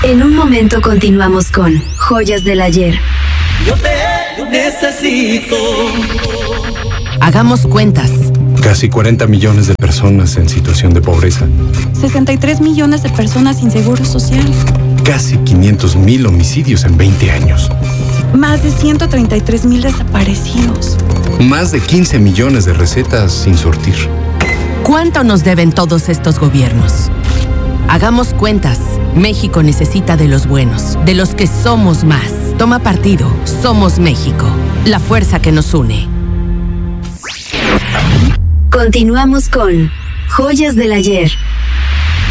En un momento continuamos con Joyas del Ayer. Yo te necesito. Hagamos cuentas. Casi 40 millones de personas en situación de pobreza. 63 millones de personas sin seguro social. Casi 500,000 homicidios en 20 años. Más de 133,000 desaparecidos. Más de 15 millones de recetas sin surtir. ¿Cuánto nos deben todos estos gobiernos? Hagamos cuentas. México necesita de los buenos, de los que somos más. Toma partido. Somos México. La fuerza que nos une. Continuamos con Joyas del Ayer.